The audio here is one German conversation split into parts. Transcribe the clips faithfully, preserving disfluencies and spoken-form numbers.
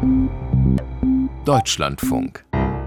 Deutschlandfunk.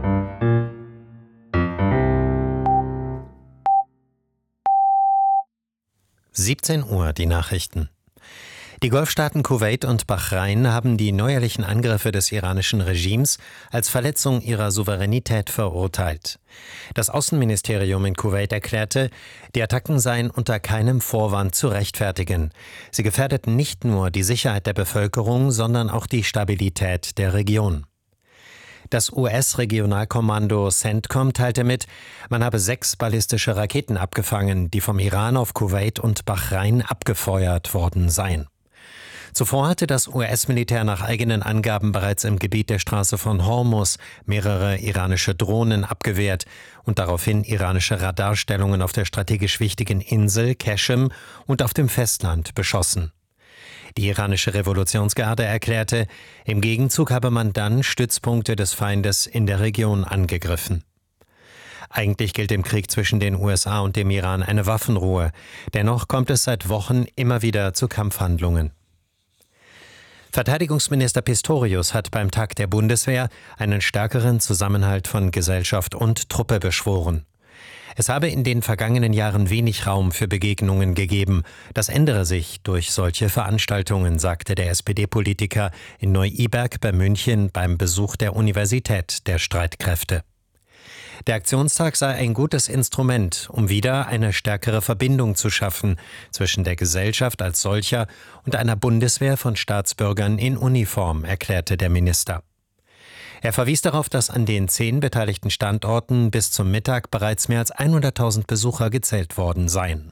siebzehn Uhr, die Nachrichten. Die Golfstaaten Kuwait und Bahrain haben die neuerlichen Angriffe des iranischen Regimes als Verletzung ihrer Souveränität verurteilt. Das Außenministerium in Kuwait erklärte, die Attacken seien unter keinem Vorwand zu rechtfertigen. Sie gefährdeten nicht nur die Sicherheit der Bevölkerung, sondern auch die Stabilität der Region. Das U S-Regionalkommando CENTCOM teilte mit, man habe sechs ballistische Raketen abgefangen, die vom Iran auf Kuwait und Bahrain abgefeuert worden seien. Zuvor hatte das U S-Militär nach eigenen Angaben bereits im Gebiet der Straße von Hormuz mehrere iranische Drohnen abgewehrt und daraufhin iranische Radarstellungen auf der strategisch wichtigen Insel Qeshm und auf dem Festland beschossen. Die iranische Revolutionsgarde erklärte, im Gegenzug habe man dann Stützpunkte des Feindes in der Region angegriffen. Eigentlich gilt im Krieg zwischen den U S A und dem Iran eine Waffenruhe. Dennoch kommt es seit Wochen immer wieder zu Kampfhandlungen. Verteidigungsminister Pistorius hat beim Tag der Bundeswehr einen stärkeren Zusammenhalt von Gesellschaft und Truppe beschworen. Es habe in den vergangenen Jahren wenig Raum für Begegnungen gegeben. Das ändere sich durch solche Veranstaltungen, sagte der S P D-Politiker in Neu-Iberg bei München beim Besuch der Universität der Streitkräfte. Der Aktionstag sei ein gutes Instrument, um wieder eine stärkere Verbindung zu schaffen zwischen der Gesellschaft als solcher und einer Bundeswehr von Staatsbürgern in Uniform, erklärte der Minister. Er verwies darauf, dass an den zehn beteiligten Standorten bis zum Mittag bereits mehr als hunderttausend Besucher gezählt worden seien.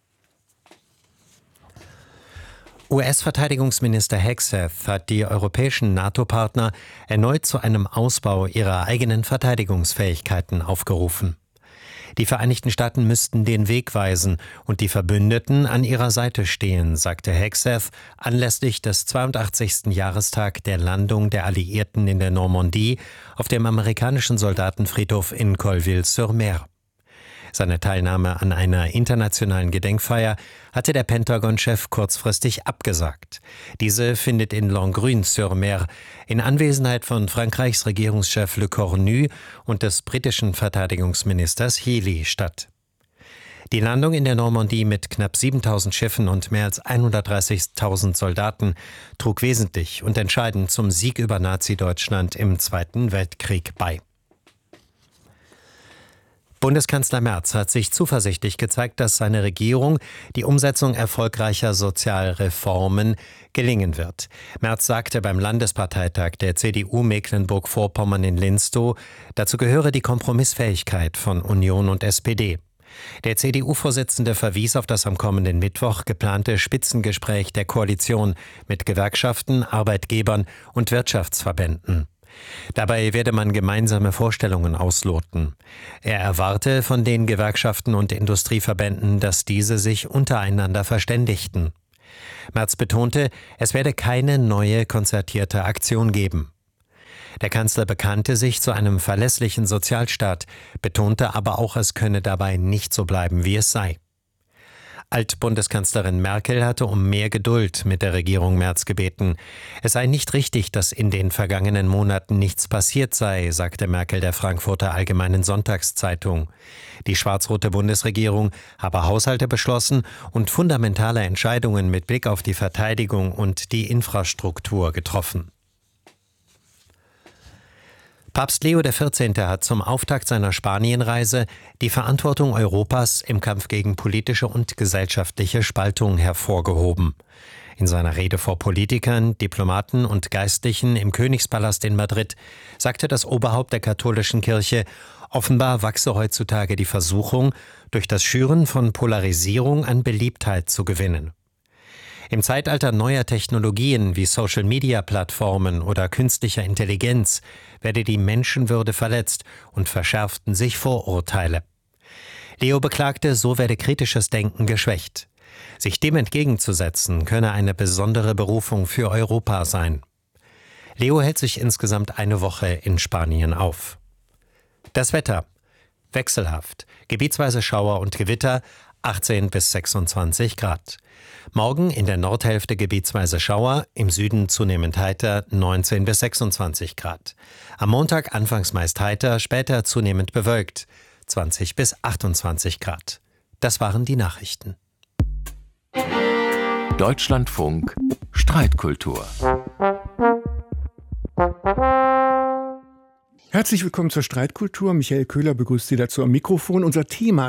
U S-Verteidigungsminister Hegseth hat die europäischen NATO-Partner erneut zu einem Ausbau ihrer eigenen Verteidigungsfähigkeiten aufgerufen. Die Vereinigten Staaten müssten den Weg weisen und die Verbündeten an ihrer Seite stehen, sagte Hegseth anlässlich des zweiundachtzigsten Jahrestag der Landung der Alliierten in der Normandie auf dem amerikanischen Soldatenfriedhof in Colleville-sur-Mer. Seine Teilnahme an einer internationalen Gedenkfeier hatte der Pentagon-Chef kurzfristig abgesagt. Diese findet in Langrune-sur-Mer in Anwesenheit von Frankreichs Regierungschef Le Cornu und des britischen Verteidigungsministers Healey statt. Die Landung in der Normandie mit knapp siebentausend Schiffen und mehr als hundertdreißigtausend Soldaten trug wesentlich und entscheidend zum Sieg über Nazi-Deutschland im Zweiten Weltkrieg bei. Bundeskanzler Merz hat sich zuversichtlich gezeigt, dass seine Regierung die Umsetzung erfolgreicher Sozialreformen gelingen wird. Merz sagte beim Landesparteitag der C D U Mecklenburg-Vorpommern in Linstow, dazu gehöre die Kompromissfähigkeit von Union und S P D. Der C D U-Vorsitzende verwies auf das am kommenden Mittwoch geplante Spitzengespräch der Koalition mit Gewerkschaften, Arbeitgebern und Wirtschaftsverbänden. Dabei werde man gemeinsame Vorstellungen ausloten. Er erwarte von den Gewerkschaften und Industrieverbänden, dass diese sich untereinander verständigten. Merz betonte, es werde keine neue konzertierte Aktion geben. Der Kanzler bekannte sich zu einem verlässlichen Sozialstaat, betonte aber auch, es könne dabei nicht so bleiben, wie es sei. Altbundeskanzlerin Merkel hatte um mehr Geduld mit der Regierung Merz gebeten. Es sei nicht richtig, dass in den vergangenen Monaten nichts passiert sei, sagte Merkel der Frankfurter Allgemeinen Sonntagszeitung. Die schwarz-rote Bundesregierung habe Haushalte beschlossen und fundamentale Entscheidungen mit Blick auf die Verteidigung und die Infrastruktur getroffen. Papst Leo der Vierzehnte hat zum Auftakt seiner Spanienreise die Verantwortung Europas im Kampf gegen politische und gesellschaftliche Spaltung hervorgehoben. In seiner Rede vor Politikern, Diplomaten und Geistlichen im Königspalast in Madrid sagte das Oberhaupt der katholischen Kirche, offenbar wachse heutzutage die Versuchung, durch das Schüren von Polarisierung an Beliebtheit zu gewinnen. Im Zeitalter neuer Technologien wie Social-Media-Plattformen oder künstlicher Intelligenz werde die Menschenwürde verletzt und verschärften sich Vorurteile. Leo beklagte, so werde kritisches Denken geschwächt. Sich dem entgegenzusetzen, könne eine besondere Berufung für Europa sein. Leo hält sich insgesamt eine Woche in Spanien auf. Das Wetter: wechselhaft, gebietsweise Schauer und Gewitter, achtzehn bis sechsundzwanzig Grad. Morgen in der Nordhälfte gebietsweise Schauer, im Süden zunehmend heiter, neunzehn bis sechsundzwanzig Grad. Am Montag anfangs meist heiter, später zunehmend bewölkt, zwanzig bis achtundzwanzig Grad. Das waren die Nachrichten. Deutschlandfunk Streitkultur. Herzlich willkommen zur Streitkultur. Michael Köhler begrüßt Sie dazu am Mikrofon. Unser Thema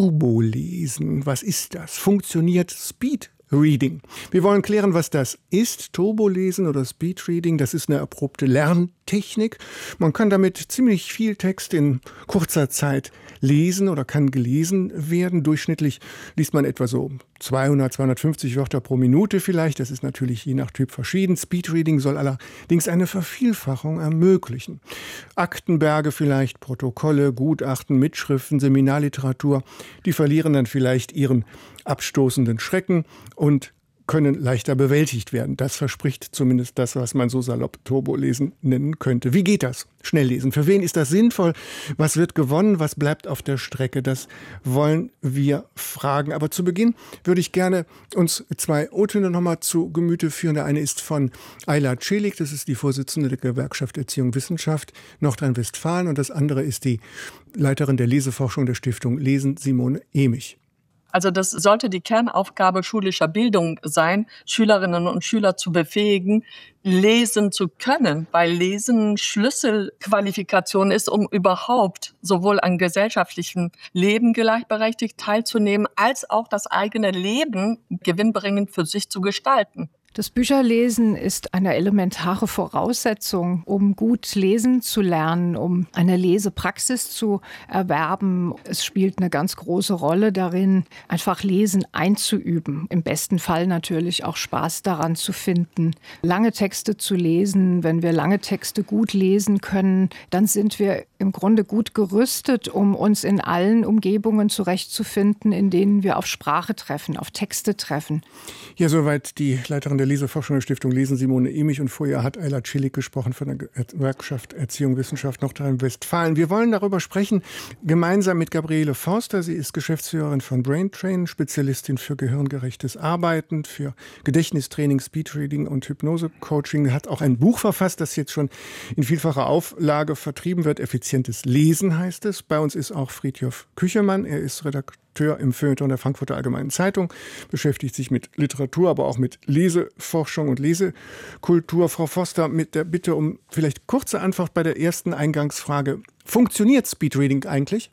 Turbolesen. Was ist das? Funktioniert Speed Reading? Wir wollen klären, was das ist. Turbolesen oder Speed Reading, das ist eine erprobte Lerntechnik. Man kann damit ziemlich viel Text in kurzer Zeit lesen oder kann gelesen werden. Durchschnittlich liest man etwa so zweihundert, zweihundertfünfzig Wörter pro Minute vielleicht. Das ist natürlich je nach Typ verschieden. Speedreading soll allerdings eine Vervielfachung ermöglichen. Aktenberge vielleicht, Protokolle, Gutachten, Mitschriften, Seminarliteratur, die verlieren dann vielleicht ihren abstoßenden Schrecken und können leichter bewältigt werden. Das verspricht zumindest das, was man so salopp Turbolesen nennen könnte. Wie geht das? Schnelllesen. Für wen ist das sinnvoll? Was wird gewonnen? Was bleibt auf der Strecke? Das wollen wir fragen. Aber zu Beginn würde ich gerne uns zwei O-Töne noch mal zu Gemüte führen. Der eine ist von Ayla Celik, das ist die Vorsitzende der Gewerkschaft Erziehung Wissenschaft Nordrhein-Westfalen, und das andere ist die Leiterin der Leseforschung der Stiftung Lesen, Simone Emich. Also das sollte die Kernaufgabe schulischer Bildung sein, Schülerinnen und Schüler zu befähigen, lesen zu können, weil Lesen Schlüsselqualifikation ist, um überhaupt sowohl an gesellschaftlichem Leben gleichberechtigt teilzunehmen, als auch das eigene Leben gewinnbringend für sich zu gestalten. Das Bücherlesen ist eine elementare Voraussetzung, um gut lesen zu lernen, um eine Lesepraxis zu erwerben. Es spielt eine ganz große Rolle darin, einfach Lesen einzuüben. Im besten Fall natürlich auch Spaß daran zu finden, lange Texte zu lesen. Wenn wir lange Texte gut lesen können, dann sind wir im Grunde gut gerüstet, um uns in allen Umgebungen zurechtzufinden, in denen wir auf Sprache treffen, auf Texte treffen. Ja, soweit die Leiterin der Leseforschung der Stiftung Lesen, Simone Emich, und vorher hat Ayla Celik gesprochen von der Gewerkschaft Erziehung Wissenschaft Nordrhein-Westfalen. Wir wollen darüber sprechen, gemeinsam mit Gabriele Forster. Sie ist Geschäftsführerin von Braintrain, Spezialistin für gehirngerechtes Arbeiten, für Gedächtnistraining, Speedreading und Hypnose-Coaching. Hat auch ein Buch verfasst, das jetzt schon in vielfacher Auflage vertrieben wird. Effizientes Lesen heißt es. Bei uns ist auch Friedhof Küchemann. Er ist Redakteur im Feuilleton der Frankfurter Allgemeinen Zeitung, beschäftigt sich mit Literatur, aber auch mit Leseforschung und Lesekultur. Frau Forster, mit der Bitte um vielleicht kurze Antwort bei der ersten Eingangsfrage. Funktioniert Speedreading eigentlich?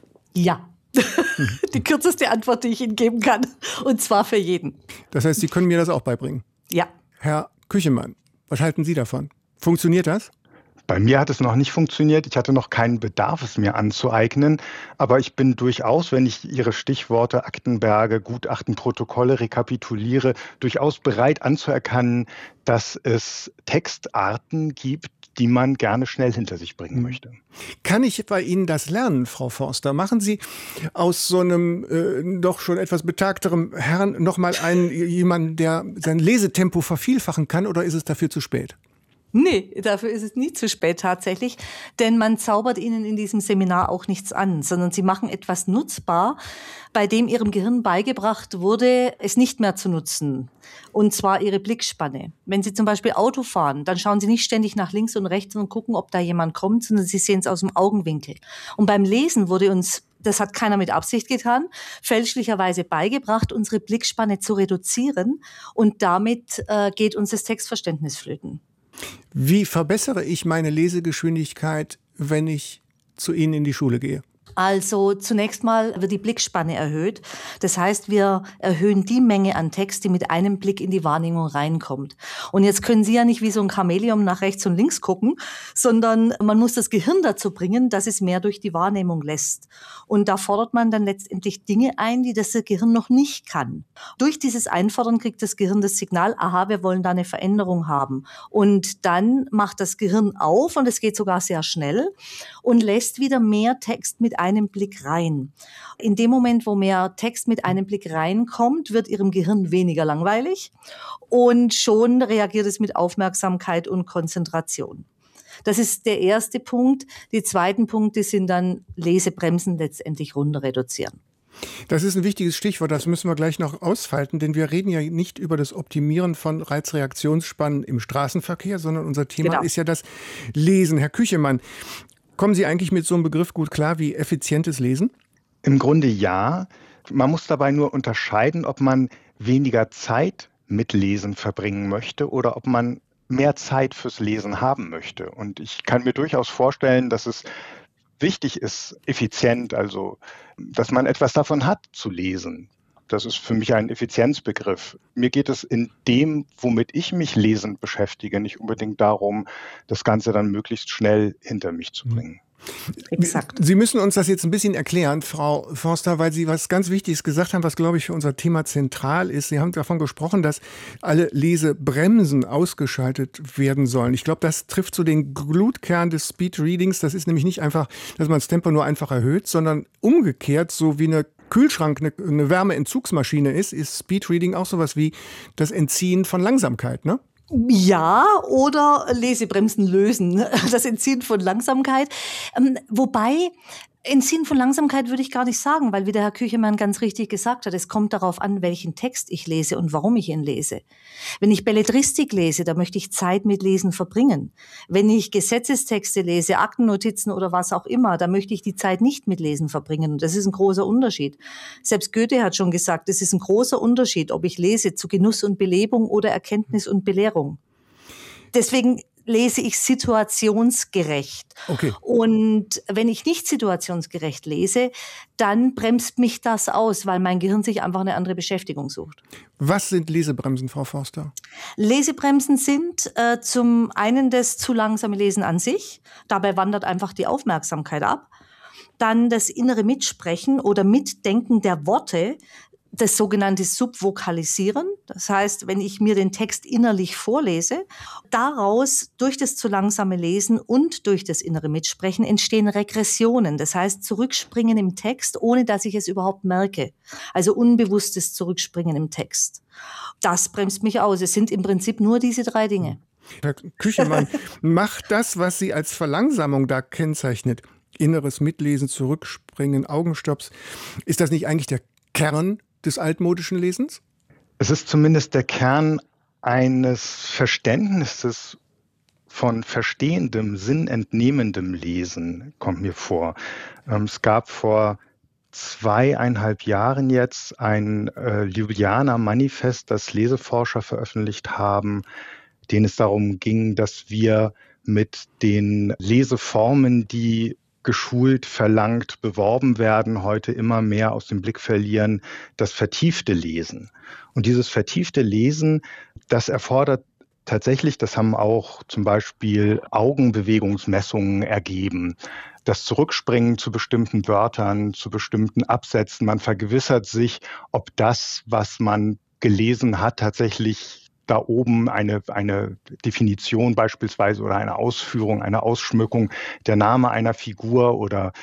Ja. Die kürzeste Antwort, die ich Ihnen geben kann. Und zwar für jeden. Das heißt, Sie können mir das auch beibringen? Ja. Herr Küchemann, was halten Sie davon? Funktioniert das? Bei mir hat es noch nicht funktioniert. Ich hatte noch keinen Bedarf, es mir anzueignen. Aber ich bin durchaus, wenn ich Ihre Stichworte Aktenberge, Gutachten, Protokolle rekapituliere, durchaus bereit anzuerkennen, dass es Textarten gibt, die man gerne schnell hinter sich bringen möchte. Kann ich bei Ihnen das lernen, Frau Forster? Machen Sie aus so einem äh, doch schon etwas betagterem Herrn noch mal einen jemanden, der sein Lesetempo vervielfachen kann, oder ist es dafür zu spät? Nee, dafür ist es nie zu spät tatsächlich, denn man zaubert ihnen in diesem Seminar auch nichts an, sondern sie machen etwas nutzbar, bei dem ihrem Gehirn beigebracht wurde, es nicht mehr zu nutzen. Und zwar ihre Blickspanne. Wenn Sie zum Beispiel Auto fahren, dann schauen Sie nicht ständig nach links und rechts und gucken, ob da jemand kommt, sondern Sie sehen es aus dem Augenwinkel. Und beim Lesen wurde uns, das hat keiner mit Absicht getan, fälschlicherweise beigebracht, unsere Blickspanne zu reduzieren, und damit äh, geht uns das Textverständnis flöten. Wie verbessere ich meine Lesegeschwindigkeit, wenn ich zu Ihnen in die Schule gehe? Also zunächst mal wird die Blickspanne erhöht. Das heißt, wir erhöhen die Menge an Text, die mit einem Blick in die Wahrnehmung reinkommt. Und jetzt können Sie ja nicht wie so ein Chamäleon nach rechts und links gucken, sondern man muss das Gehirn dazu bringen, dass es mehr durch die Wahrnehmung lässt. Und da fordert man dann letztendlich Dinge ein, die das Gehirn noch nicht kann. Durch dieses Einfordern kriegt das Gehirn das Signal, aha, wir wollen da eine Veränderung haben. Und dann macht das Gehirn auf, und es geht sogar sehr schnell, und lässt wieder mehr Text mit einem Blick rein. In dem Moment, wo mehr Text mit einem Blick reinkommt, wird Ihrem Gehirn weniger langweilig, und schon reagiert es mit Aufmerksamkeit und Konzentration. Das ist der erste Punkt. Die zweiten Punkte sind dann Lesebremsen letztendlich runter reduzieren. Das ist ein wichtiges Stichwort, das müssen wir gleich noch ausfalten, denn wir reden ja nicht über das Optimieren von Reizreaktionsspannen im Straßenverkehr, sondern unser Thema Genau. ist ja das Lesen. Herr Küchemann, kommen Sie eigentlich mit so einem Begriff gut klar wie effizientes Lesen? Im Grunde ja. Man muss dabei nur unterscheiden, ob man weniger Zeit mit Lesen verbringen möchte oder ob man mehr Zeit fürs Lesen haben möchte. Und ich kann mir durchaus vorstellen, dass es wichtig ist, effizient, also dass man etwas davon hat zu lesen. Das ist für mich ein Effizienzbegriff. Mir geht es in dem, womit ich mich lesend beschäftige, nicht unbedingt darum, das Ganze dann möglichst schnell hinter mich zu bringen. Exakt. Sie müssen uns das jetzt ein bisschen erklären, Frau Forster, weil Sie was ganz Wichtiges gesagt haben, was, glaube ich, für unser Thema zentral ist. Sie haben davon gesprochen, dass alle Lesebremsen ausgeschaltet werden sollen. Ich glaube, das trifft so den Glutkern des Speedreadings. Das ist nämlich nicht einfach, dass man das Tempo nur einfach erhöht, sondern umgekehrt, so wie eine Kühlschrank eine, eine Wärmeentzugsmaschine ist, ist Speedreading auch sowas wie das Entziehen von Langsamkeit, ne? Ja, oder Lesebremsen lösen, das Entziehen von Langsamkeit. Ähm, wobei, Entziehen von Langsamkeit würde ich gar nicht sagen, weil wie der Herr Küchemann ganz richtig gesagt hat, es kommt darauf an, welchen Text ich lese und warum ich ihn lese. Wenn ich Belletristik lese, da möchte ich Zeit mit Lesen verbringen. Wenn ich Gesetzestexte lese, Aktennotizen oder was auch immer, da möchte ich die Zeit nicht mit Lesen verbringen. Und das ist ein großer Unterschied. Selbst Goethe hat schon gesagt, es ist ein großer Unterschied, ob ich lese zu Genuss und Belebung oder Erkenntnis und Belehrung. Deswegen lese ich situationsgerecht. Okay. Und wenn ich nicht situationsgerecht lese, dann bremst mich das aus, weil mein Gehirn sich einfach eine andere Beschäftigung sucht. Was sind Lesebremsen, Frau Forster? Lesebremsen sind äh, zum einen das zu langsame Lesen an sich. Dabei wandert einfach die Aufmerksamkeit ab. Dann das innere Mitsprechen oder Mitdenken der Worte, das sogenannte Subvokalisieren. Das heißt, wenn ich mir den Text innerlich vorlese, daraus durch das zu langsame Lesen und durch das innere Mitsprechen entstehen Regressionen. Das heißt, Zurückspringen im Text, ohne dass ich es überhaupt merke. Also unbewusstes Zurückspringen im Text. Das bremst mich aus. Es sind im Prinzip nur diese drei Dinge. Herr Küchemann, macht das, was Sie als Verlangsamung da kennzeichnet, inneres Mitlesen, Zurückspringen, Augenstopps, ist das nicht eigentlich der Kern des altmodischen Lesens? Es ist zumindest der Kern eines Verständnisses von verstehendem, sinnentnehmendem Lesen, kommt mir vor. Ähm, es gab vor zweieinhalb Jahren jetzt ein äh, Ljubljana Manifest, das Leseforscher veröffentlicht haben, denen es darum ging, dass wir mit den Leseformen, die geschult, verlangt, beworben werden, heute immer mehr aus dem Blick verlieren, das vertiefte Lesen. Und dieses vertiefte Lesen, das erfordert tatsächlich, das haben auch zum Beispiel Augenbewegungsmessungen ergeben, das Zurückspringen zu bestimmten Wörtern, zu bestimmten Absätzen. Man vergewissert sich, ob das, was man gelesen hat, tatsächlich da oben eine, eine Definition beispielsweise oder eine Ausführung, eine Ausschmückung, der Name einer Figur oder,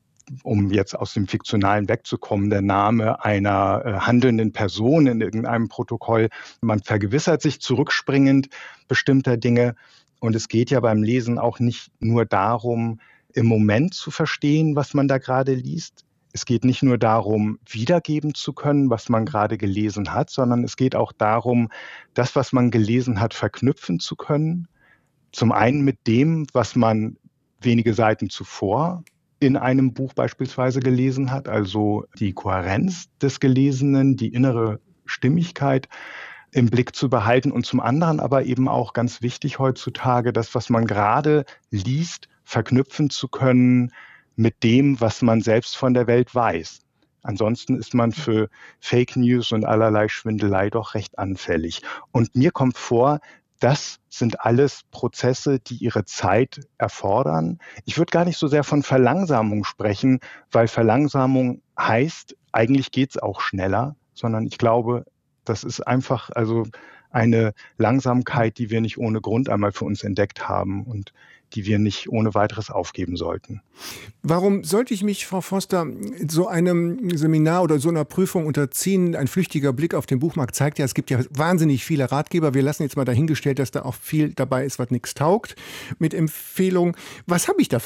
um jetzt aus dem Fiktionalen wegzukommen, der Name einer äh, handelnden Person in irgendeinem Protokoll. Man vergewissert sich zurückspringend bestimmter Dinge. Und es geht ja beim Lesen auch nicht nur darum, im Moment zu verstehen, was man da gerade liest. Es geht nicht nur darum, wiedergeben zu können, was man gerade gelesen hat, sondern es geht auch darum, das, was man gelesen hat, verknüpfen zu können. Zum einen mit dem, was man wenige Seiten zuvor in einem Buch beispielsweise gelesen hat, also die Kohärenz des Gelesenen, die innere Stimmigkeit im Blick zu behalten und zum anderen aber eben auch ganz wichtig heutzutage, das, was man gerade liest, verknüpfen zu können mit dem, was man selbst von der Welt weiß. Ansonsten ist man für Fake News und allerlei Schwindelei doch recht anfällig. Und mir kommt vor, das sind alles Prozesse, die ihre Zeit erfordern. Ich würde gar nicht so sehr von Verlangsamung sprechen, weil Verlangsamung heißt, eigentlich geht es auch schneller, sondern ich glaube, das ist einfach also eine Langsamkeit, die wir nicht ohne Grund einmal für uns entdeckt haben und die wir nicht ohne weiteres aufgeben sollten. Warum sollte ich mich, Frau Forster, so einem Seminar oder so einer Prüfung unterziehen? Ein flüchtiger Blick auf den Buchmarkt zeigt ja, es gibt ja wahnsinnig viele Ratgeber. Wir lassen jetzt mal dahingestellt, dass da auch viel dabei ist, was nichts taugt, mit Empfehlungen. Was habe ich davon?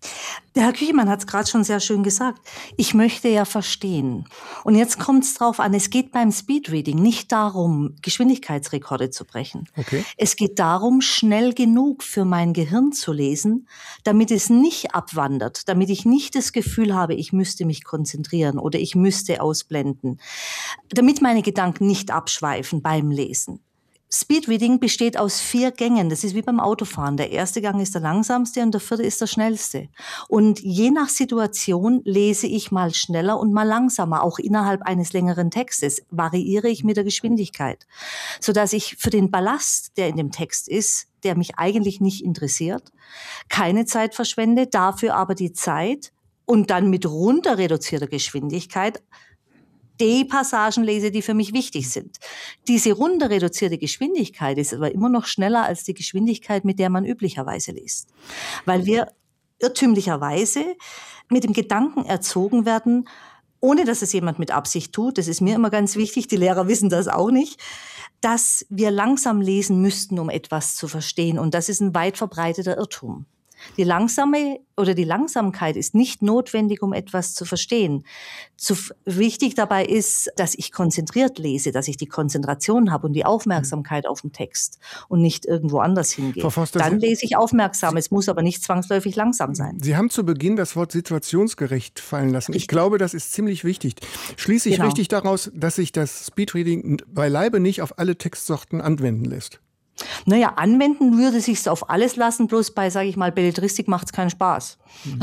Der Herr Küchemann hat es gerade schon sehr schön gesagt. Ich möchte ja verstehen. Und jetzt kommt es drauf an, es geht beim Speedreading nicht darum, Geschwindigkeitsrekorde zu brechen. Okay. Es geht darum, schnell genug für mein Gehirn zu lesen, damit es nicht abwandert, damit ich nicht das Gefühl habe, ich müsste mich konzentrieren oder ich müsste ausblenden, damit meine Gedanken nicht abschweifen beim Lesen. Speedreading besteht aus vier Gängen. Das ist wie beim Autofahren. Der erste Gang ist der langsamste und der vierte ist der schnellste. Und je nach Situation lese ich mal schneller und mal langsamer. Auch innerhalb eines längeren Textes variiere ich mit der Geschwindigkeit, sodass ich für den Ballast, der in dem Text ist, der mich eigentlich nicht interessiert, keine Zeit verschwende, dafür aber die Zeit und dann mit runter reduzierter Geschwindigkeit die Passagen lese, die für mich wichtig sind. Diese runter reduzierte Geschwindigkeit ist aber immer noch schneller als die Geschwindigkeit, mit der man üblicherweise liest. Weil wir irrtümlicherweise mit dem Gedanken erzogen werden, ohne dass es jemand mit Absicht tut, das ist mir immer ganz wichtig, die Lehrer wissen das auch nicht, dass wir langsam lesen müssten, um etwas zu verstehen. Und das ist ein weit verbreiteter Irrtum. Die langsame oder die Langsamkeit ist nicht notwendig, um etwas zu verstehen. Zu, wichtig dabei ist, dass ich konzentriert lese, dass ich die Konzentration habe und die Aufmerksamkeit auf den Text und nicht irgendwo anders hingehe. Frau Foster, Dann Sie, lese ich aufmerksam. Es muss aber nicht zwangsläufig langsam sein. Sie haben zu Beginn das Wort situationsgerecht fallen lassen. Ich glaube, das ist ziemlich wichtig. Schließe ich Genau. richtig daraus, dass sich das Speedreading beileibe nicht auf alle Textsorten anwenden lässt? Naja, anwenden würde sich's auf alles lassen, bloß bei, sage ich mal, Belletristik macht's keinen Spaß. Hm.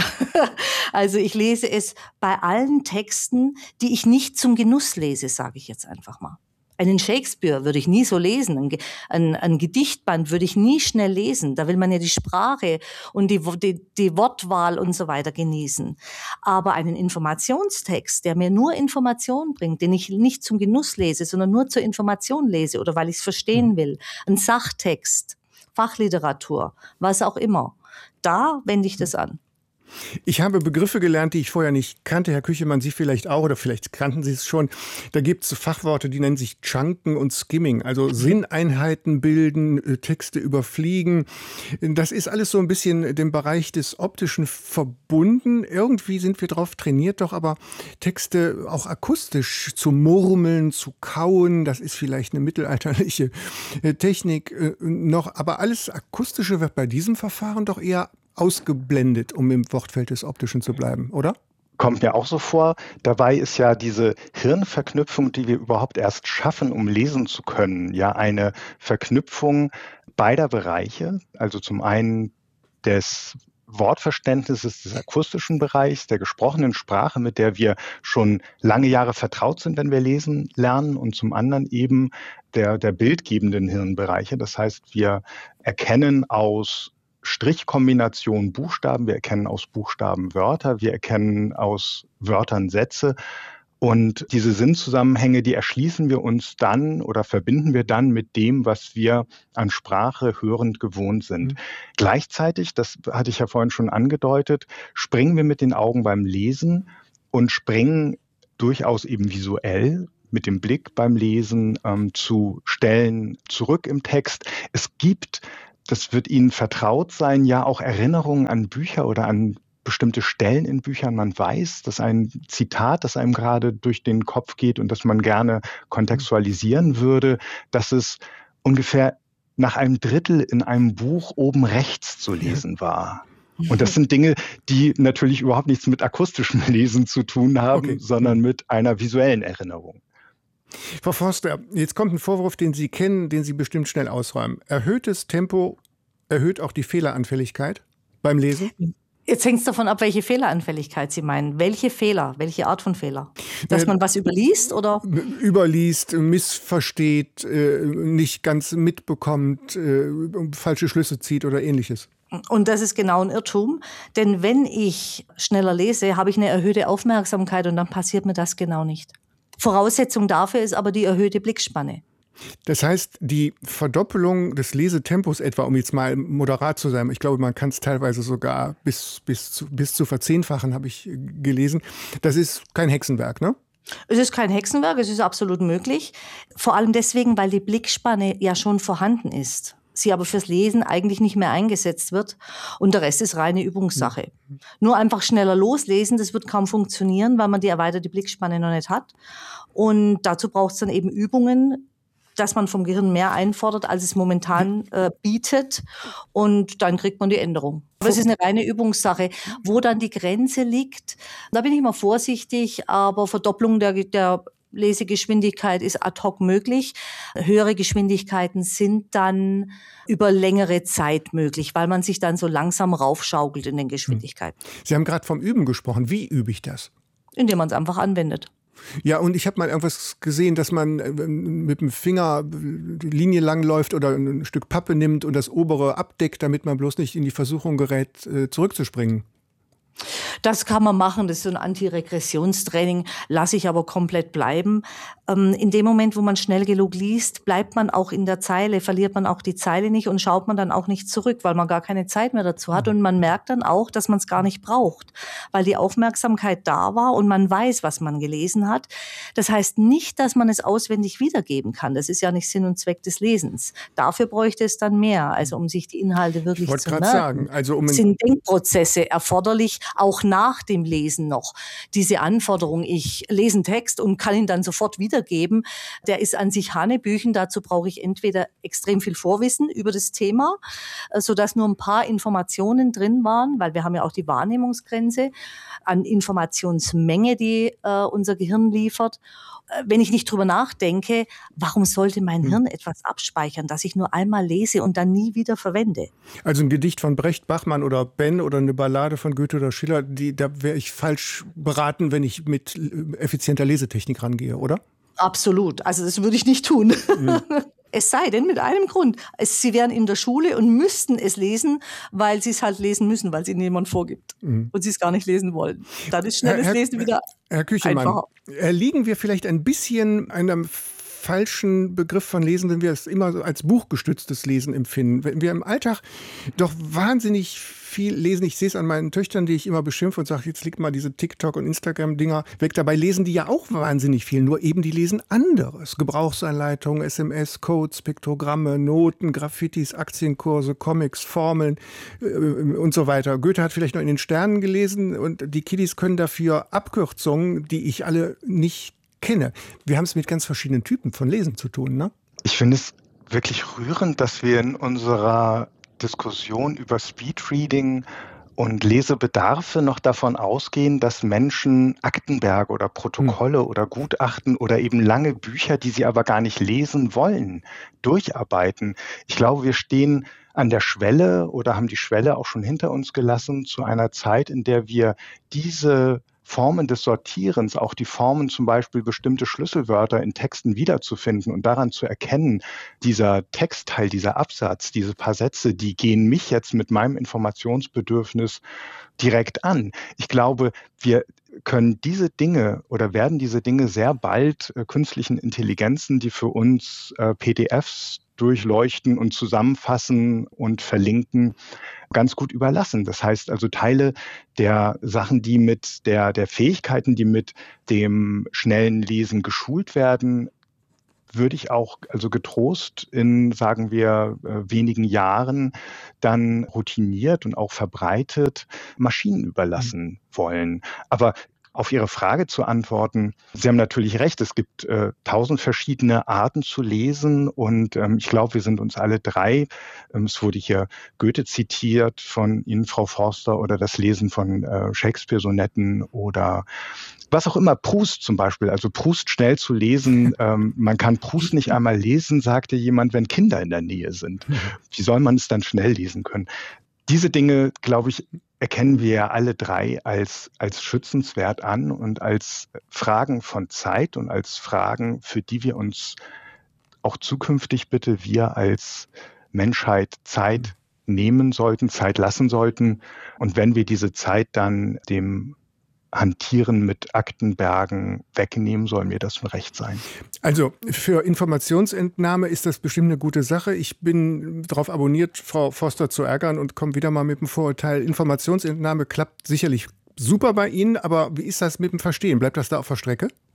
Also ich lese es bei allen Texten, die ich nicht zum Genuss lese, sage ich jetzt einfach mal. Einen Shakespeare würde ich nie so lesen, ein, ein, ein Gedichtband würde ich nie schnell lesen. Da will man ja die Sprache und die, die, die Wortwahl und so weiter genießen. Aber einen Informationstext, der mir nur Information bringt, den ich nicht zum Genuss lese, sondern nur zur Information lese oder weil ich es verstehen will, ein Sachtext, Fachliteratur, was auch immer, da wende ich das an. Ich habe Begriffe gelernt, die ich vorher nicht kannte. Herr Küchemann, Sie vielleicht auch, oder vielleicht kannten Sie es schon. Da gibt es Fachworte, die nennen sich Chunken und Skimming, also Sinneinheiten bilden, Texte überfliegen. Das ist alles so ein bisschen dem Bereich des Optischen verbunden. Irgendwie sind wir drauf trainiert, doch aber Texte auch akustisch zu murmeln, zu kauen, das ist vielleicht eine mittelalterliche Technik noch. Aber alles Akustische wird bei diesem Verfahren doch eher ausgeblendet, um im Wortfeld des Optischen zu bleiben, oder? Kommt mir auch so vor. Dabei ist ja diese Hirnverknüpfung, die wir überhaupt erst schaffen, um lesen zu können, ja eine Verknüpfung beider Bereiche. Also zum einen des Wortverständnisses des akustischen Bereichs, der gesprochenen Sprache, mit der wir schon lange Jahre vertraut sind, wenn wir lesen lernen, und zum anderen eben der, der bildgebenden Hirnbereiche. Das heißt, wir erkennen aus Strichkombination Buchstaben, wir erkennen aus Buchstaben Wörter, wir erkennen aus Wörtern Sätze. Und diese Sinnzusammenhänge, die erschließen wir uns dann oder verbinden wir dann mit dem, was wir an Sprache hörend gewohnt sind. Mhm. Gleichzeitig, das hatte ich ja vorhin schon angedeutet, springen wir mit den Augen beim Lesen und springen durchaus eben visuell mit dem Blick beim Lesen ähm, zu Stellen zurück im Text. Es gibt, das wird Ihnen vertraut sein, ja auch Erinnerungen an Bücher oder an bestimmte Stellen in Büchern. Man weiß, dass ein Zitat, das einem gerade durch den Kopf geht und das man gerne kontextualisieren würde, dass es ungefähr nach einem Drittel in einem Buch oben rechts zu lesen war. Und das sind Dinge, die natürlich überhaupt nichts mit akustischem Lesen zu tun haben, okay, sondern mit einer visuellen Erinnerung. Frau Foster, jetzt kommt ein Vorwurf, den Sie kennen, den Sie bestimmt schnell ausräumen. Erhöhtes Tempo erhöht auch die Fehleranfälligkeit beim Lesen? Jetzt hängt es davon ab, welche Fehleranfälligkeit Sie meinen. Welche Fehler? Welche Art von Fehler? Dass man was überliest oder? Überliest, missversteht, nicht ganz mitbekommt, falsche Schlüsse zieht oder Ähnliches. Und das ist genau ein Irrtum, denn wenn ich schneller lese, habe ich eine erhöhte Aufmerksamkeit und dann passiert mir das genau nicht. Voraussetzung dafür ist aber die erhöhte Blickspanne. Das heißt, die Verdoppelung des Lesetempos etwa, um jetzt mal moderat zu sein, ich glaube, man kann es teilweise sogar bis, bis, zu, bis zu verzehnfachen, habe ich gelesen, das ist kein Hexenwerk, ne? Es ist kein Hexenwerk, es ist absolut möglich. Vor allem deswegen, weil die Blickspanne ja schon vorhanden ist. sie aber fürs Lesen eigentlich nicht mehr eingesetzt wird und der Rest ist reine Übungssache. Mhm. Nur einfach schneller loslesen, das wird kaum funktionieren, weil man die erweiterte Blickspanne noch nicht hat. Und dazu braucht es dann eben Übungen, dass man vom Gehirn mehr einfordert, als es momentan äh, bietet. Und dann kriegt man die Änderung. Aber es ist eine reine Übungssache. Wo dann die Grenze liegt, da bin ich mal vorsichtig, aber Verdopplung der, der Lesegeschwindigkeit ist ad hoc möglich. Höhere Geschwindigkeiten sind dann über längere Zeit möglich, weil man sich dann so langsam raufschaukelt in den Geschwindigkeiten. Sie haben gerade vom Üben gesprochen. Wie übe ich das? Indem man es einfach anwendet. Ja, und ich habe mal irgendwas gesehen, dass man mit dem Finger die Linie lang läuft oder ein Stück Pappe nimmt und das obere abdeckt, damit man bloß nicht in die Versuchung gerät, zurückzuspringen. Das kann man machen, das ist so ein Antiregressionstraining, lasse ich aber komplett bleiben. Ähm, in dem Moment, wo man schnell genug liest, bleibt man auch in der Zeile, verliert man auch die Zeile nicht und schaut man dann auch nicht zurück, weil man gar keine Zeit mehr dazu hat. Und man merkt dann auch, dass man es gar nicht braucht, weil die Aufmerksamkeit da war und man weiß, was man gelesen hat. Das heißt nicht, dass man es auswendig wiedergeben kann. Das ist ja nicht Sinn und Zweck des Lesens. Dafür bräuchte es dann mehr, also um sich die Inhalte wirklich zu merken. Sagen, also um sind Denkprozesse erforderlich, auch nach dem Lesen noch. Diese Anforderung, ich lese einen Text und kann ihn dann sofort wiedergeben, der ist an sich Hanebüchen. Dazu brauche ich entweder extrem viel Vorwissen über das Thema, sodass nur ein paar Informationen drin waren, weil wir haben ja auch die Wahrnehmungsgrenze an Informationsmenge, die äh, unser Gehirn liefert. Wenn ich nicht drüber nachdenke, warum sollte mein Hirn etwas abspeichern, das ich nur einmal lese und dann nie wieder verwende? Also ein Gedicht von Brecht, Bachmann oder Ben oder eine Ballade von Goethe oder Schiller, die, da wäre ich falsch beraten, wenn ich mit effizienter Lesetechnik rangehe, oder? Absolut. Also das würde ich nicht tun. Mhm. Es sei denn, mit einem Grund. Es, sie wären in der Schule und müssten es lesen, weil sie es halt lesen müssen, weil es ihnen jemand vorgibt. Mhm. Und sie es gar nicht lesen wollen. Dann ist schnelles Herr, Lesen wieder Herr Küchelmann, einfacher. Erliegen wir vielleicht ein bisschen einem falschen Begriff von Lesen, wenn wir es immer so als buchgestütztes Lesen empfinden. Wenn wir im Alltag doch wahnsinnig viel lesen, ich sehe es an meinen Töchtern, die ich immer beschimpfe und sage, jetzt leg mal diese TikTok- und Instagram-Dinger weg. Dabei lesen die ja auch wahnsinnig viel, nur eben die lesen anderes. Gebrauchsanleitungen, S M S, Codes, Piktogramme, Noten, Graffitis, Aktienkurse, Comics, Formeln äh, und so weiter. Goethe hat vielleicht noch in den Sternen gelesen und die Kiddies können dafür Abkürzungen, die ich alle nicht kenne. Wir haben es mit ganz verschiedenen Typen von Lesen zu tun, ne? Ich finde es wirklich rührend, dass wir in unserer Diskussion über Speedreading und Lesebedarfe noch davon ausgehen, dass Menschen Aktenberge oder Protokolle hm. oder Gutachten oder eben lange Bücher, die sie aber gar nicht lesen wollen, durcharbeiten. Ich glaube, wir stehen an der Schwelle oder haben die Schwelle auch schon hinter uns gelassen zu einer Zeit, in der wir diese Formen des Sortierens, auch die Formen zum Beispiel bestimmte Schlüsselwörter in Texten wiederzufinden und daran zu erkennen, dieser Textteil, dieser Absatz, diese paar Sätze, die gehen mich jetzt mit meinem Informationsbedürfnis direkt an. Ich glaube, wir können diese Dinge oder werden diese Dinge sehr bald äh, künstlichen Intelligenzen, die für uns äh, P D Fs durchleuchten und zusammenfassen und verlinken, ganz gut überlassen. Das heißt also Teile der Sachen, die mit der, der Fähigkeiten, die mit dem schnellen Lesen geschult werden, würde ich auch also getrost in, sagen wir, wenigen Jahren dann routiniert und auch verbreitet Maschinen überlassen wollen. Aber auf Ihre Frage zu antworten, Sie haben natürlich recht, es gibt äh, tausend verschiedene Arten zu lesen und ähm, ich glaube, wir sind uns alle drei, ähm, es wurde hier Goethe zitiert von Ihnen, Frau Forster, oder das Lesen von äh, Shakespeare-Sonetten oder was auch immer, Proust zum Beispiel, also Proust schnell zu lesen, ähm, man kann Proust nicht einmal lesen, sagte jemand, wenn Kinder in der Nähe sind. Wie soll man es dann schnell lesen können? Diese Dinge, glaube ich, erkennen wir ja alle drei als, als schützenswert an und als Fragen von Zeit und als Fragen, für die wir uns auch zukünftig bitte wir als Menschheit Zeit nehmen sollten, Zeit lassen sollten. Und wenn wir diese Zeit dann dem Hantieren mit Aktenbergen wegnehmen, soll mir das ein Recht sein. Also für Informationsentnahme ist das bestimmt eine gute Sache. Ich bin darauf abonniert, Frau Forster zu ärgern und komme wieder mal mit dem Vorurteil. Informationsentnahme klappt sicherlich super bei Ihnen, aber wie ist das mit dem Verstehen? Bleibt das da auf der Strecke?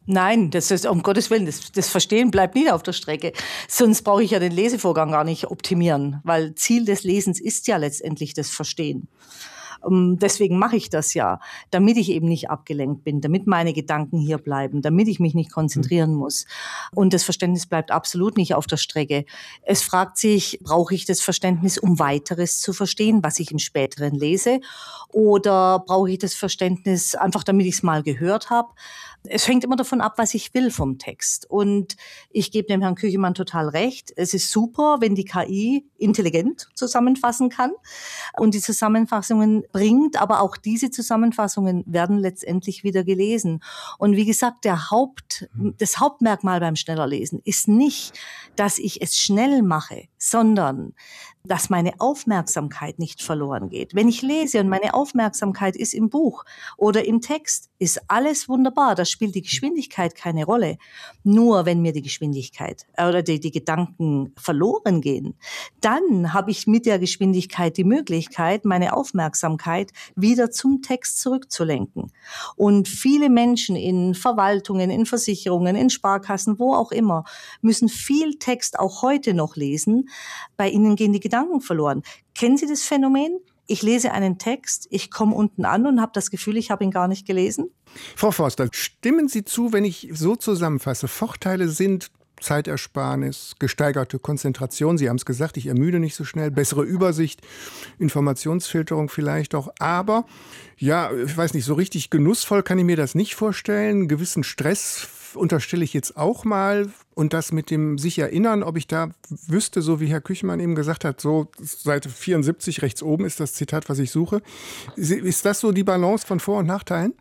Nein, das ist um Gottes Willen, das, das Verstehen bleibt nie auf der Strecke. Sonst brauche ich ja den Lesevorgang gar nicht optimieren, weil Ziel des Lesens ist ja letztendlich das Verstehen. Um, deswegen mache ich das ja, damit ich eben nicht abgelenkt bin, damit meine Gedanken hier bleiben, damit ich mich nicht konzentrieren muss. Und das Verständnis bleibt absolut nicht auf der Strecke. Es fragt sich, brauche ich das Verständnis, um weiteres zu verstehen, was ich im Späteren lese? Oder brauche ich das Verständnis einfach, damit ich es mal gehört habe? Es hängt immer davon ab, was ich will vom Text. Und ich gebe dem Herrn Küchemann total recht. Es ist super, wenn die K I intelligent zusammenfassen kann und die Zusammenfassungen bringt. Aber auch diese Zusammenfassungen werden letztendlich wieder gelesen. Und wie gesagt, der Haupt, das Hauptmerkmal beim Schnellerlesen ist nicht, dass ich es schnell mache, sondern dass meine Aufmerksamkeit nicht verloren geht. Wenn ich lese und meine Aufmerksamkeit ist im Buch oder im Text, ist alles wunderbar. Da spielt die Geschwindigkeit keine Rolle. Nur wenn mir die Geschwindigkeit oder die, die Gedanken verloren gehen, dann habe ich mit der Geschwindigkeit die Möglichkeit, meine Aufmerksamkeit wieder zum Text zurückzulenken. Und viele Menschen in Verwaltungen, in Versicherungen, in Sparkassen, wo auch immer, müssen viel Text auch heute noch lesen. Bei ihnen gehen die Gedanken verloren. Kennen Sie das Phänomen? Ich lese einen Text, ich komme unten an und habe das Gefühl, ich habe ihn gar nicht gelesen. Frau Forster, stimmen Sie zu, wenn ich so zusammenfasse, Vorteile sind Zeitersparnis, gesteigerte Konzentration, Sie haben es gesagt, ich ermüde nicht so schnell, bessere Übersicht, Informationsfilterung vielleicht auch, aber ja, ich weiß nicht, so richtig genussvoll kann ich mir das nicht vorstellen, einen gewissen Stress unterstelle ich jetzt auch mal, und das mit dem sich erinnern, ob ich da wüsste, so wie Herr Küchemann eben gesagt hat, so Seite vierundsiebzig rechts oben ist das Zitat, was ich suche. Ist das so die Balance von Vor- und Nachteilen?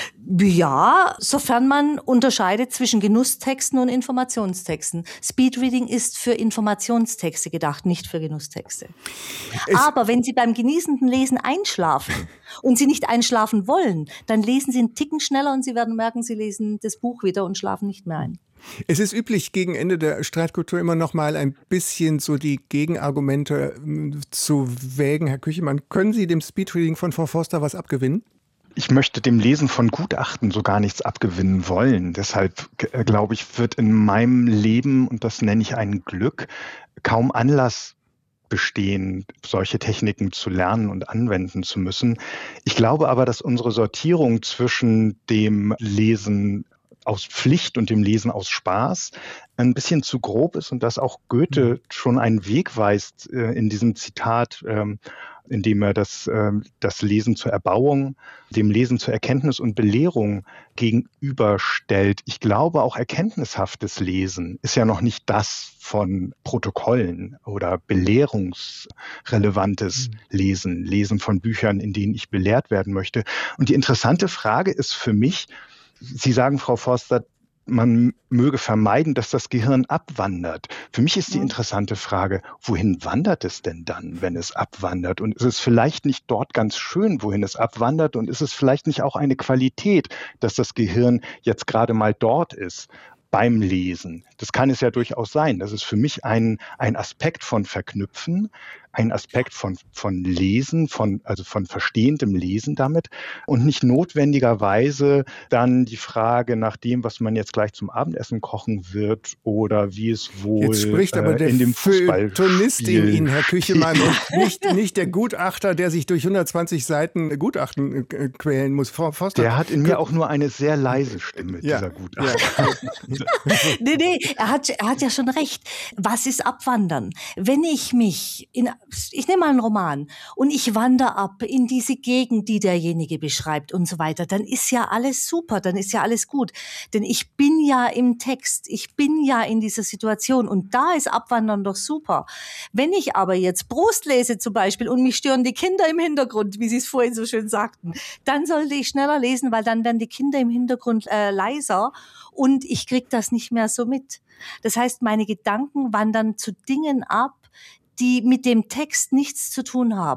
Ja, sofern man unterscheidet zwischen Genusstexten und Informationstexten. Speedreading ist für Informationstexte gedacht, nicht für Genusstexte. Es Aber wenn Sie beim genießenden Lesen einschlafen und Sie nicht einschlafen wollen, dann lesen Sie einen Ticken schneller und Sie werden merken, Sie lesen das Buch wieder und schlafen nicht mehr ein. Es ist üblich, gegen Ende der Streitkultur immer noch mal ein bisschen so die Gegenargumente zu wägen. Herr Küchemann, können Sie dem Speedreading von Frau Forster was abgewinnen? Ich möchte dem Lesen von Gutachten so gar nichts abgewinnen wollen. Deshalb, glaube ich, wird in meinem Leben, und das nenne ich ein Glück, kaum Anlass bestehen, solche Techniken zu lernen und anwenden zu müssen. Ich glaube aber, dass unsere Sortierung zwischen dem Lesen aus Pflicht und dem Lesen aus Spaß ein bisschen zu grob ist und dass auch Goethe schon einen Weg weist äh, in diesem Zitat, ähm, indem er das, äh, das Lesen zur Erbauung, dem Lesen zur Erkenntnis und Belehrung gegenüberstellt. Ich glaube, auch erkenntnishaftes Lesen ist ja noch nicht das von Protokollen oder belehrungsrelevantes mhm. Lesen, Lesen von Büchern, in denen ich belehrt werden möchte. Und die interessante Frage ist für mich, Sie sagen, Frau Forster, man möge vermeiden, dass das Gehirn abwandert. Für mich ist die interessante Frage, wohin wandert es denn dann, wenn es abwandert? Und ist es vielleicht nicht dort ganz schön, wohin es abwandert? Und ist es vielleicht nicht auch eine Qualität, dass das Gehirn jetzt gerade mal dort ist beim Lesen? Das kann es ja durchaus sein. Das ist für mich ein, ein Aspekt von Verknüpfen, ein Aspekt von, von Lesen, von, also von verstehendem Lesen damit und nicht notwendigerweise dann die Frage nach dem, was man jetzt gleich zum Abendessen kochen wird oder wie es wohl jetzt spricht aber der äh, in dem Feuilletonist in Ihnen, Herr Küchemann, und nicht, ja. nicht der Gutachter, der sich durch hundertzwanzig Seiten Gutachten äh, quälen muss. Frau Forster, der hat in mir auch nur eine sehr leise Stimme, ja. dieser Gutachter. Ja. nee, nee, er hat, er hat ja schon recht. Was ist Abwandern? Wenn ich mich in Ich nehme mal einen Roman und ich wandere ab in diese Gegend, die derjenige beschreibt und so weiter, dann ist ja alles super, dann ist ja alles gut. Denn ich bin ja im Text, ich bin ja in dieser Situation und da ist Abwandern doch super. Wenn ich aber jetzt Proust lese zum Beispiel und mich stören die Kinder im Hintergrund, wie Sie es vorhin so schön sagten, dann sollte ich schneller lesen, weil dann werden die Kinder im Hintergrund äh, leiser und ich kriege das nicht mehr so mit. Das heißt, meine Gedanken wandern zu Dingen ab, die mit dem Text nichts zu tun haben.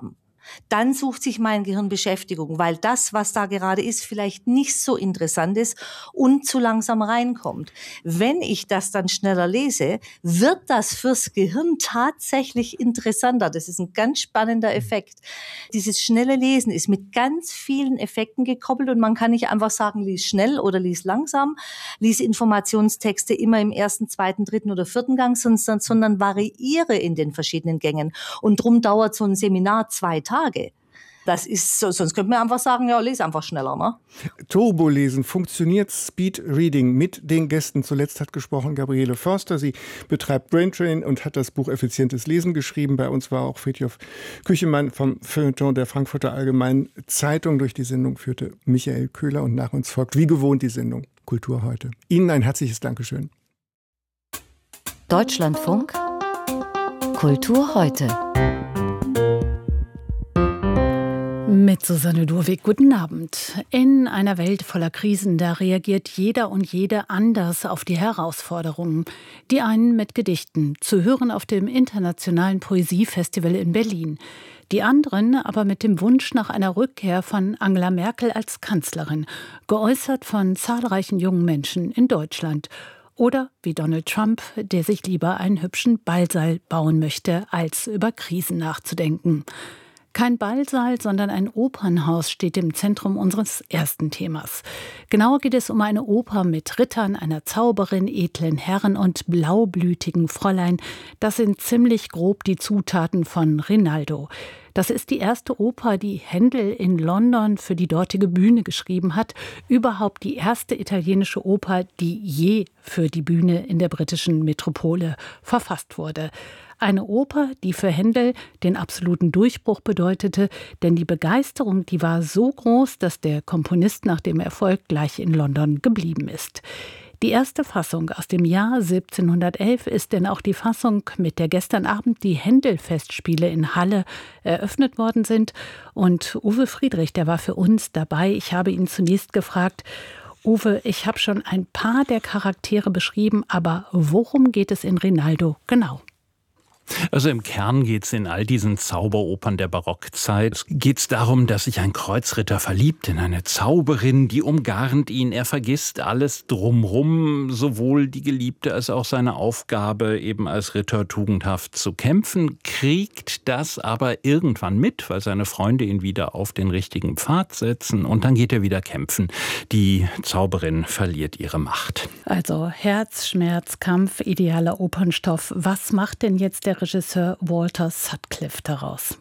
Dann sucht sich mein Gehirn Beschäftigung, weil das, was da gerade ist, vielleicht nicht so interessant ist und zu langsam reinkommt. Wenn ich das dann schneller lese, wird das fürs Gehirn tatsächlich interessanter. Das ist ein ganz spannender Effekt. Dieses schnelle Lesen ist mit ganz vielen Effekten gekoppelt und man kann nicht einfach sagen, lies schnell oder lies langsam, lies Informationstexte immer im ersten, zweiten, dritten oder vierten Gang, sondern, sondern variiere in den verschiedenen Gängen. Und drum dauert so ein Seminar zwei Tage. Tage. Das ist so, sonst könnte man einfach sagen, ja, lese einfach schneller, ne? Turbolesen, funktioniert Speed Reading mit den Gästen. Zuletzt hat gesprochen Gabriele Förster. Sie betreibt Braintrain und hat das Buch Effizientes Lesen geschrieben. Bei uns war auch Fridtjof Küchemann vom Feuilleton der Frankfurter Allgemeinen Zeitung. Durch die Sendung führte Michael Köhler und nach uns folgt wie gewohnt die Sendung Kultur heute. Ihnen ein herzliches Dankeschön. Deutschlandfunk Kultur heute. Mit Susanne Durwig, guten Abend. In einer Welt voller Krisen, da reagiert jeder und jede anders auf die Herausforderungen. Die einen mit Gedichten, zu hören auf dem Internationalen Poesiefestival in Berlin. Die anderen aber mit dem Wunsch nach einer Rückkehr von Angela Merkel als Kanzlerin, geäußert von zahlreichen jungen Menschen in Deutschland. Oder wie Donald Trump, der sich lieber einen hübschen Ballsaal bauen möchte, als über Krisen nachzudenken. Kein Ballsaal, sondern ein Opernhaus steht im Zentrum unseres ersten Themas. Genauer geht es um eine Oper mit Rittern, einer Zauberin, edlen Herren und blaublütigen Fräulein. Das sind ziemlich grob die Zutaten von Rinaldo. Das ist die erste Oper, die Händel in London für die dortige Bühne geschrieben hat. Überhaupt die erste italienische Oper, die je für die Bühne in der britischen Metropole verfasst wurde. Eine Oper, die für Händel den absoluten Durchbruch bedeutete, denn die Begeisterung, die war so groß, dass der Komponist nach dem Erfolg gleich in London geblieben ist. Die erste Fassung aus dem Jahr siebzehnhundertelf ist denn auch die Fassung, mit der gestern Abend die Händel-Festspiele in Halle eröffnet worden sind. Und Uwe Friedrich, der war für uns dabei. Ich habe ihn zunächst gefragt, Uwe, ich habe schon ein paar der Charaktere beschrieben, aber worum geht es in Rinaldo genau? Also im Kern geht es in all diesen Zauberopern der Barockzeit geht's darum, dass sich ein Kreuzritter verliebt in eine Zauberin, die umgarnt ihn. Er vergisst alles drumrum, sowohl die Geliebte als auch seine Aufgabe, eben als Ritter tugendhaft zu kämpfen, kriegt das aber irgendwann mit, weil seine Freunde ihn wieder auf den richtigen Pfad setzen und dann geht er wieder kämpfen. Die Zauberin verliert ihre Macht. Also Herz, Schmerz, Kampf, idealer Opernstoff. Was macht denn jetzt der Regisseur Walter Sutcliffe daraus?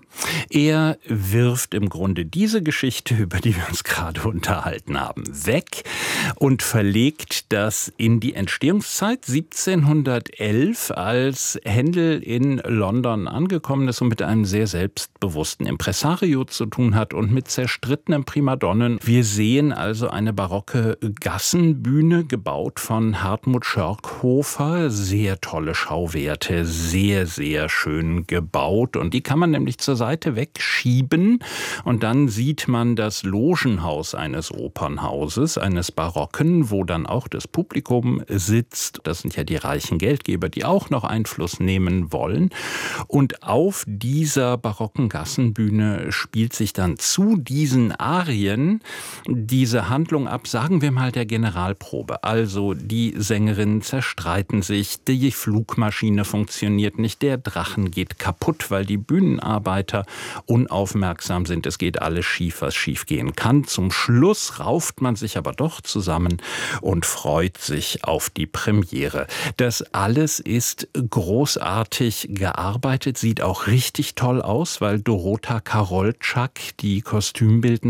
Er wirft im Grunde diese Geschichte, über die wir uns gerade unterhalten haben, weg und verlegt das in die Entstehungszeit siebzehnhundertelf, als Händel in London angekommen ist und mit einem sehr selbstbewussten Impresario zu tun hat und mit zerstrittenen Primadonnen. Wir sehen also eine barocke Gassenbühne, gebaut von Hartmut Schörkhofer. Sehr tolle Schauwerte, sehr, sehr schön gebaut. Und die kann man nämlich zur Seite wegschieben und dann sieht man das Logenhaus eines Opernhauses, eines Barocken, wo dann auch das Publikum sitzt. Das sind ja die reichen Geldgeber, die auch noch Einfluss nehmen wollen. Und auf dieser barocken Gassenbühne spielt sich dann zu diesen Arien diese Handlung ab, sagen wir mal der Generalprobe. Also die Sängerinnen zerstreiten sich, die Flugmaschine funktioniert nicht, der Drachen geht kaputt, weil die Bühnenarbeiter unaufmerksam sind. Es geht alles schief, was schief gehen kann. Zum Schluss rauft man sich aber doch zusammen und freut sich auf die Premiere. Das alles ist großartig gearbeitet, sieht auch richtig toll aus, weil Dorota Karolczak, die Kostümbildnerin,